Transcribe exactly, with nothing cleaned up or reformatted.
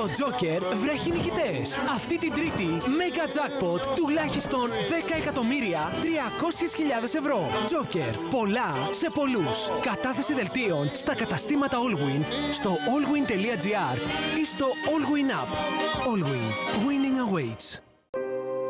Το Joker βρέχει νικητές. Αυτή την Τρίτη, Mega Jackpot τουλάχιστον δέκα εκατομμύρια τριακόσιες χιλιάδες ευρώ. Joker, πολλά σε πολλούς. Κατάθεση δελτίων στα καταστήματα Allwyn, στο allwyn τελεία gr ή στο Allwyn App. Allwyn, winning awaits.